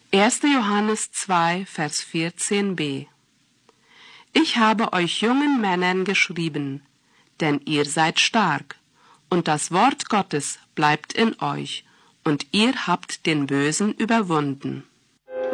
1. Johannes 2, Vers 14b. Ich habe euch jungen Männern geschrieben, denn ihr seid stark, und das Wort Gottes bleibt in euch, und ihr habt den Bösen überwunden.